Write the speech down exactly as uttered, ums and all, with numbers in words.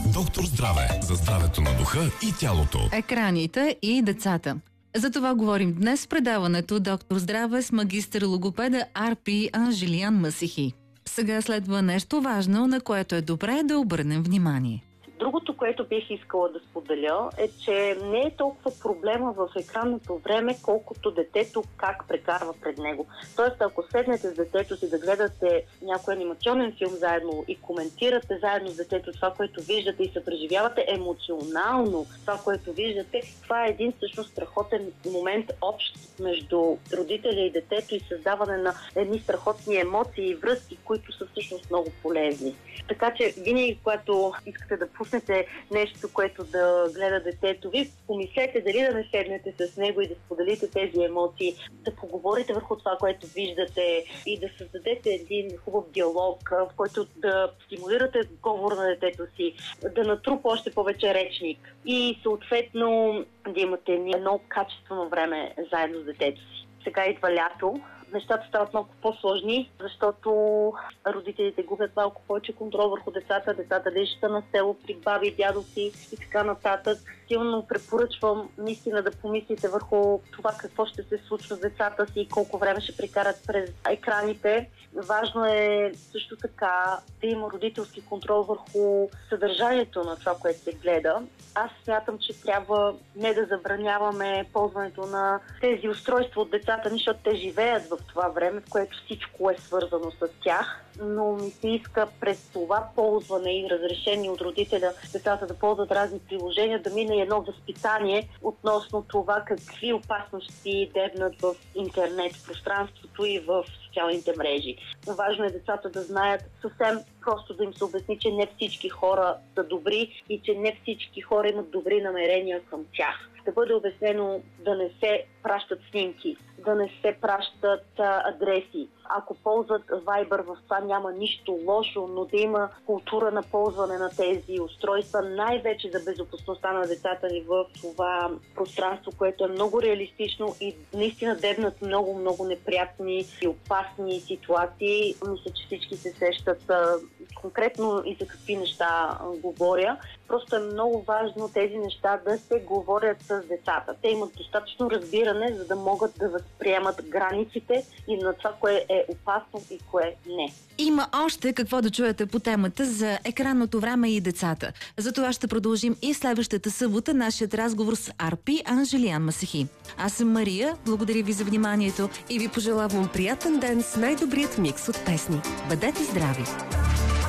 Доктор Здраве. За здравето на духа и тялото. Екраните и децата. За това говорим днес в предаването Доктор Здраве с магистър логопеда Ар Пи Анжелиян Масихи. Сега следва нещо важно, на което е добре да обърнем внимание. Другото, което бих искала да споделя, е, че не е толкова проблема в екранното време, колкото детето как прекарва пред него. Тоест, ако седнете с детето си да гледате някой анимационен филм заедно и коментирате заедно с детето това, което виждате и се преживявате емоционално това, което виждате, това е един всъщност страхотен момент общ между родителя и детето и създаване на едни страхотни емоции и връзки, които са всъщност много полезни. Така че винаги, когато искате да пуснете нещо, което да гледа детето ви, помислете дали да не седнете с него и да споделите тези емоции, да поговорите върху това, което виждате и да създадете един хубав диалог, в който да стимулирате говор на детето си, да натрупа още повече речник и съответно да имате едно качествено време заедно с детето си. Сега идва лято. Нещата стават малко по-сложни, защото родителите губят малко повече контрол върху децата, децата лежат на село при баби, дядовци и така нататък. Силно препоръчвам наистина да помислите върху това какво ще се случва с децата си и колко време ще прекарат през екраните. Важно е също така да има родителски контрол върху съдържанието на това, което се гледа. Аз смятам, че трябва не да забраняваме ползването на тези устройства от децата, защото те живеят в това време, в което всичко е свързано с тях, но ми се иска през това ползване и разрешение от родителя децата да ползват разни приложения, да мине едно възпитание относно това какви опасности дебнат в интернет пространството и в социалните мрежи. Важно е децата да знаят съвсем просто да им се обясни, че не всички хора са добри и че не всички хора имат добри намерения към тях. Да бъде обяснено да не се пращат снимки, да не се пращат а, адреси. Ако ползват Viber, в това няма нищо лошо, но да има култура на ползване на тези устройства, най-вече за безопасността на децата ни в това пространство, което е много реалистично и наистина дебнат много, много неприятни и опасни ситуации. Мисля, че всички се сещат а, конкретно и за какви неща а, говоря. Просто е много важно тези неща да се говорят с децата. Те имат достатъчно разбиране, за да могат да възприемат границите и на това, кое е опасно и кое не. Има още какво да чуете по темата за екранното време и децата. За това ще продължим и следващата събота нашият разговор с Ар Пи Анжелиян Масихи. Аз съм Мария, благодаря ви за вниманието и ви пожелавам приятен ден с най-добрият микс от песни. Бъдете здрави!